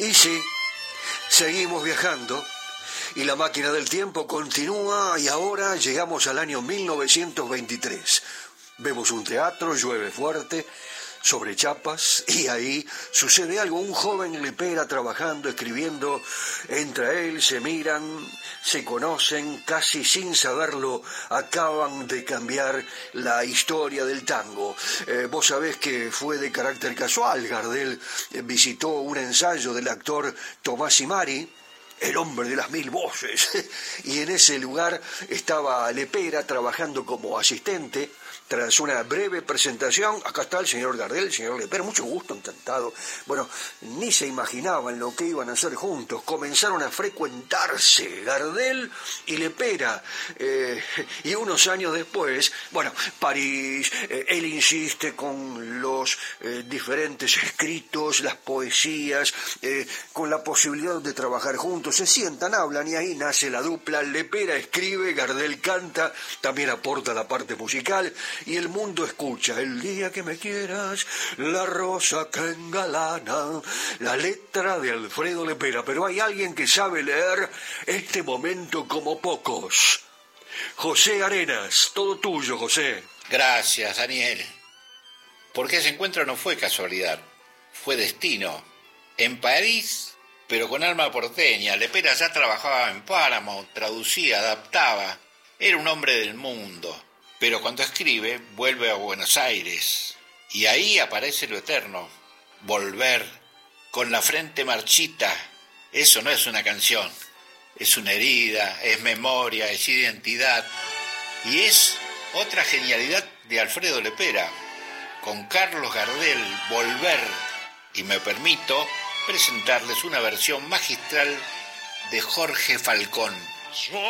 Y sí, seguimos viajando y la máquina del tiempo continúa y ahora llegamos al año 1923. Vemos un teatro, llueve fuerte, sobre chapas, y ahí sucede algo. Un joven lepera trabajando, escribiendo, entra él, se miran, se conocen, casi sin saberlo, acaban de cambiar la historia del tango. Vos sabés que fue de carácter casual. Gardel visitó un ensayo del actor Tomás Imari, el hombre de las mil voces, y en ese lugar estaba Lepera trabajando como asistente. Tras una breve presentación, acá está el señor Gardel, el señor Lepera, mucho gusto, encantado. Bueno, ni se imaginaban lo que iban a hacer juntos. Comenzaron a frecuentarse Gardel y Lepera. Y unos años después, bueno, París, él insiste con los diferentes escritos, las poesías, con la posibilidad de trabajar juntos. Se sientan, hablan y ahí nace la dupla. Lepera escribe, Gardel canta, también aporta la parte musical. Y el mundo escucha: el día que me quieras, la rosa que engalana, la letra de Alfredo Lepera. Pero hay alguien que sabe leer este momento como pocos. José Arenas, todo tuyo, José. Gracias, Daniel. Porque ese encuentro no fue casualidad, fue destino. En París, pero con alma porteña. Lepera ya trabajaba en Paramount, traducía, adaptaba. Era un hombre del mundo. Pero cuando escribe, vuelve a Buenos Aires. Y ahí aparece lo eterno. Volver, con la frente marchita. Eso no es una canción. Es una herida, es memoria, es identidad. Y es otra genialidad de Alfredo Lepera. Con Carlos Gardel, Volver. Y me permito presentarles una versión magistral de Jorge Falcón.